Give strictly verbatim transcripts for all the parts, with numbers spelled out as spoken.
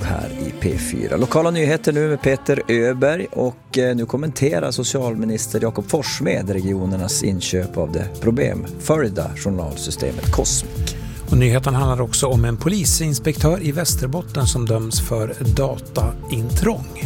här i P fyra. Lokala nyheter nu med Peter Öberg, och nu kommenterar socialminister Jakob Forssmed regionernas inköp av det problemföljda journalsystemet Cosmic. Och nyheten handlar också om en polisinspektör i Västerbotten som döms för dataintrång.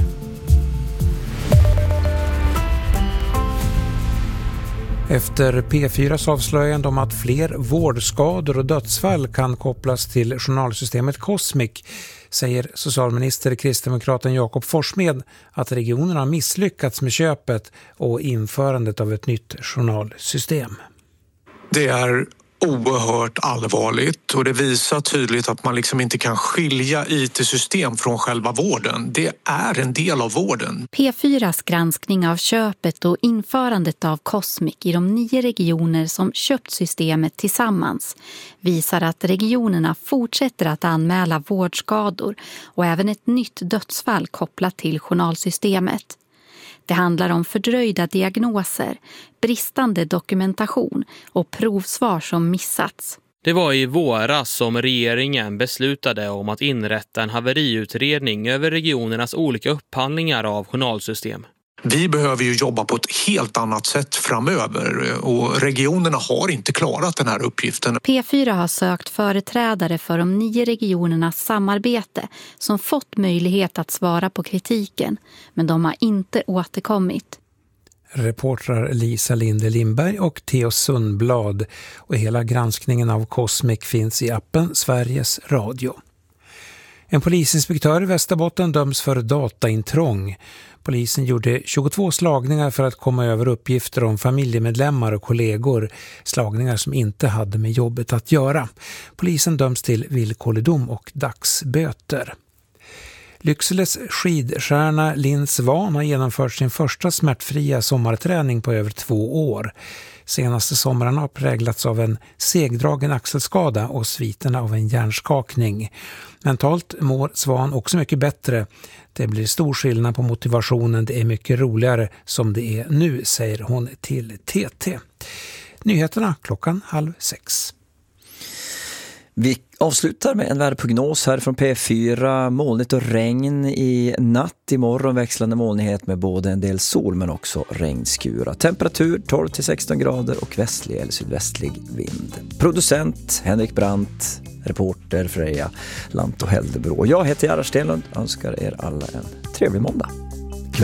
Efter P fyras avslöjande om att fler vårdskador och dödsfall kan kopplas till journalsystemet Cosmic säger socialminister kristdemokraten Jakob Forssmed att regionerna har misslyckats med köpet och införandet av ett nytt journalsystem. Det är oerhört allvarligt, och det visar tydligt att man liksom inte kan skilja I T-system från själva vården. Det är en del av vården. P fyras granskning av köpet och införandet av Cosmic i de nio regioner som köpt systemet tillsammans visar att regionerna fortsätter att anmäla vårdskador och även ett nytt dödsfall kopplat till journalsystemet. Det handlar om fördröjda diagnoser, bristande dokumentation och provsvar som missats. Det var i våras som regeringen beslutade om att inrätta en haveriutredning över regionernas olika upphandlingar av journalsystem. Vi behöver ju jobba på ett helt annat sätt framöver, och regionerna har inte klarat den här uppgiften. P fyra har sökt företrädare för de nio regionernas samarbete som fått möjlighet att svara på kritiken, men de har inte återkommit. Reportrar Lisa Linde Lindberg och Theo Sundblad, och hela granskningen av Cosmic finns i appen Sveriges Radio. En polisinspektör i Västerbotten döms för dataintrång. Polisen gjorde tjugotvå slagningar för att komma över uppgifter om familjemedlemmar och kollegor, slagningar som inte hade med jobbet att göra. Polisen döms till villkorlig dom och dagsböter. Lyckseles skidstjärna Linn Svan har genomfört sin första smärtfria sommarträning på över två år. Senaste sommaren har präglats av en segdragen axelskada och sviterna av en hjärnskakning. Mentalt mår Svan också mycket bättre. Det blir stor skillnad på motivationen, det är mycket roligare som det är nu, säger hon till T T. Nyheterna klockan halv sex. Vi avslutar med en väderprognos här från P fyra. Molnigt och regn i natt, imorgon växlande molnighet med både en del sol men också regnskura. Temperatur tolv till sexton grader och västlig eller sydvästlig vind. Producent Henrik Brandt, reporter Freja Lant och Häldebro. Jag heter Gerhard Stenlund, önskar er alla en trevlig måndag.